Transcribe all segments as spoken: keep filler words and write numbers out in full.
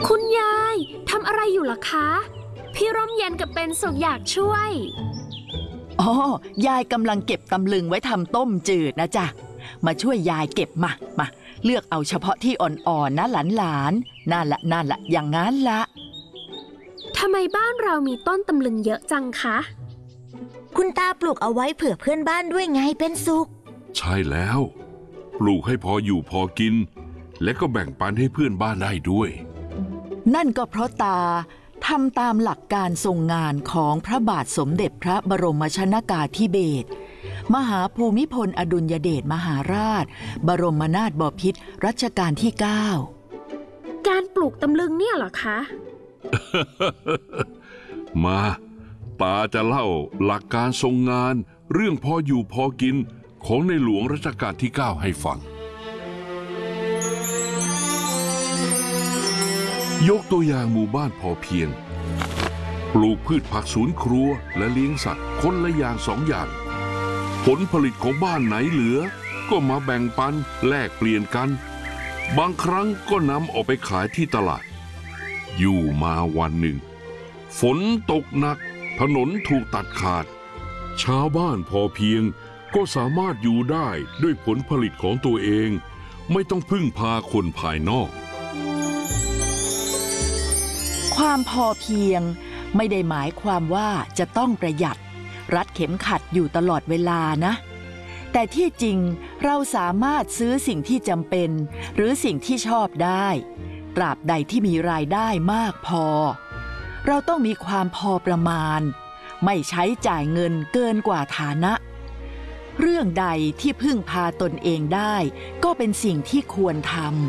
คุณยายทำอะไรอยู่ล่ะคะพี่ร่มเย็นกับเป็นสุขอยากช่วยอ๋อยายกำลังเก็บตำลึงไว้ทำต้มจืดนะจ๊ะมาช่วยยายเก็บมามาเลือกเอาเฉพาะที่อ่อนๆนะหลานๆนั่นละนั่นละอย่างงั้นละทำไมบ้านเรามีต้นตำลึงเยอะจังคะคุณตาปลูกเอาไว้เผื่อเพื่อนบ้านด้วยไงเป็นสุขใช่แล้วปลูกให้พออยู่พอกินและก็แบ่งปันให้เพื่อนบ้านได้ด้วยนั่นก็เพราะตาทำตามหลักการทรงงานของพระบาทสมเด็จพระบรมชนกาธิเบศรมหาภูมิพลอดุลยเดชมหาราชบรมนาถบพิตรรัชกาลที่เก้าการปลูกตำลึงเนี่ยเหรอคะมาตาจะเล่าหลักการทรงงานเรื่องพออยู่พอกินของในหลวงรัชกาลที่เก้าให้ฟังยกตัวอย่างหมู่บ้านพอเพียงปลูกพืชผักสวนครัวและเลี้ยงสัตว์คนละอย่างสองอย่างผลผลิตของบ้านไหนเหลือก็มาแบ่งปันแลกเปลี่ยนกันบางครั้งก็นำออกไปขายที่ตลาดอยู่มาวันหนึ่งฝนตกหนักถนนถูกตัดขาดชาวบ้านพอเพียงก็สามารถอยู่ได้ด้วยผลผลิตของตัวเองไม่ต้องพึ่งพาคนภายนอกความพอเพียงไม่ได้หมายความว่าจะต้องประหยัดรัดเข็มขัดอยู่ตลอดเวลานะแต่ที่จริงเราสามารถซื้อสิ่งที่จำเป็นหรือสิ่งที่ชอบได้ตราบใดที่มีรายได้มากพอเราต้องมีความพอประมาณไม่ใช้จ่ายเงินเกินกว่าฐานะเรื่องใดที่พึ่งพาตนเองได้ก็เป็นสิ่งที่ควรทำ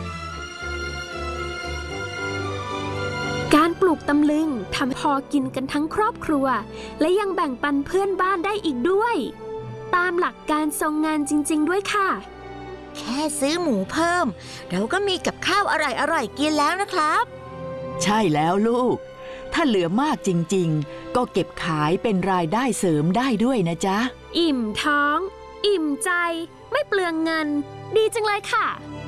การปลูกตำลึงทำพอกินกันทั้งครอบครัวและยังแบ่งปันเพื่อนบ้านได้อีกด้วยตามหลักการทรงงานจริงๆด้วยค่ะแค่ซื้อหมูเพิ่มเราก็มีกับข้าวอร่อยๆกินแล้วนะครับใช่แล้วลูกถ้าเหลือมากจริงๆก็เก็บขายเป็นรายได้เสริมได้ด้วยนะจ๊ะอิ่มท้องอิ่มใจไม่เปลืองเงินดีจังเลยค่ะ